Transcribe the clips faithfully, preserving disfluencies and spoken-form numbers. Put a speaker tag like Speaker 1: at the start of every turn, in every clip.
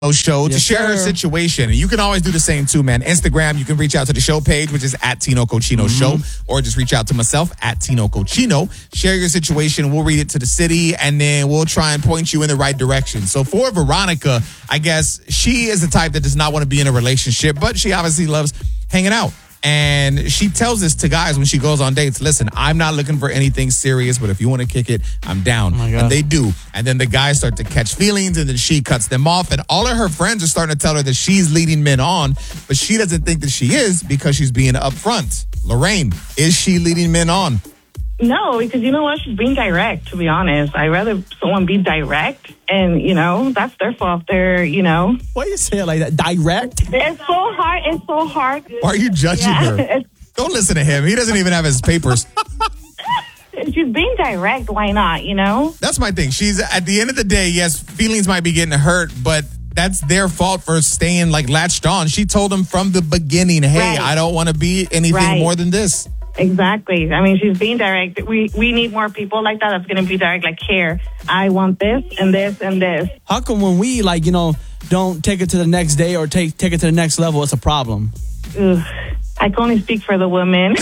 Speaker 1: Show to
Speaker 2: Yes,
Speaker 1: share her
Speaker 2: sir.
Speaker 1: situation. And you can always do the same too, man. Instagram, you can reach out to the show page, which is at Tino Cochino Show, or just reach out to myself at Tino Cochino. Share your situation. We'll read it to the city, and then we'll try and point you in the right direction. So for Veronica, I guess she is the type that does not want to be in a relationship, but she obviously loves hanging out. And she tells this to guys when she goes on dates. Listen, I'm not looking for anything serious, but if you want to kick it, I'm down.
Speaker 2: my God.
Speaker 1: And they do. And then the guys start to catch feelings, and then she cuts them off. And all of her friends are starting to tell her that she's leading men on, but she doesn't think that she is because she's being upfront. Lorraine, is she leading men on?
Speaker 3: No, because you know what? She's being direct, to be honest. I'd rather someone be direct, and, you know, that's their fault. They're, you know.
Speaker 2: Why you say it like that? Direct?
Speaker 3: It's so hard. It's so hard.
Speaker 1: Why are you judging
Speaker 3: Yeah.
Speaker 1: her?
Speaker 3: It's-
Speaker 1: Don't listen to him. He doesn't even have his papers.
Speaker 3: She's being direct. Why not, you know?
Speaker 1: That's my thing. She's, at the end of the day, yes, feelings might be getting hurt, but that's their fault for staying, like, latched on. She told him from the beginning, hey,
Speaker 3: Right.
Speaker 1: I don't want to be anything
Speaker 3: Right.
Speaker 1: more than this.
Speaker 3: Exactly. I mean, she's being direct. We we need more people like that that's going to be direct, like, here, I want this and this and this.
Speaker 2: How come when we, like, you know, don't take it to the next day or take take it to the next level, it's a problem?
Speaker 3: Ugh. I can only speak for the women.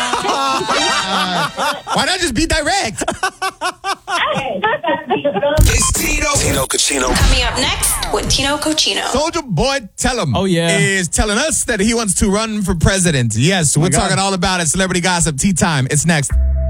Speaker 1: Why not just be direct?
Speaker 4: It's Tino. Tino Cochino.
Speaker 5: Coming up next with Tino Cochino.
Speaker 1: Soldier Boy Tell Him
Speaker 2: Oh, yeah.
Speaker 1: is telling us that he wants to run for president. Yes, we're
Speaker 2: God.
Speaker 1: talking all about it. Celebrity gossip, tea time. It's next.